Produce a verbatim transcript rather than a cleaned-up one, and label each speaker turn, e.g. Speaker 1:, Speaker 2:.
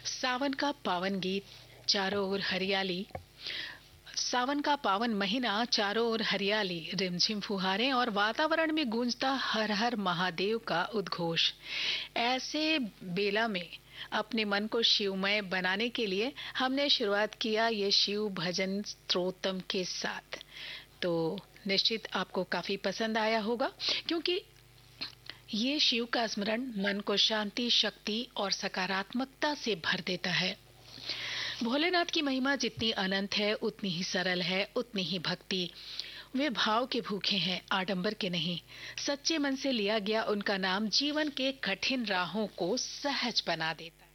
Speaker 1: सावन का पावन गीत, चारों ओर हरियाली। सावन का पावन महीना, चारों ओर हरियाली, रिमझिम फुहारें और वातावरण में गूंजता हर हर महादेव का उद्घोष। ऐसे बेला में अपने मन को शिवमय बनाने के लिए हमने शुरुआत किया ये शिव भजन स्तोत्रम के साथ। तो निश्चित आपको काफी पसंद आया होगा, क्योंकि ये शिव का स्मरण मन को शांति, शक्ति और सकारात्मकता से भर देता है। भोलेनाथ की महिमा जितनी अनंत है, उतनी ही सरल है, उतनी ही भक्ति। वे भाव के भूखे हैं, आडंबर के नहीं। सच्चे मन से लिया गया उनका नाम जीवन के कठिन राहों को सहज बना देता है।